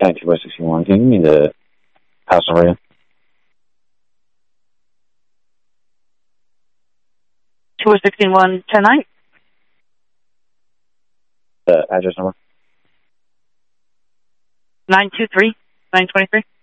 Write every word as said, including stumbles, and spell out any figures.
two by sixty-one. Can you give me the house number again? two by sixty-one, ten nine. The address number? nine two three, nine twenty-three.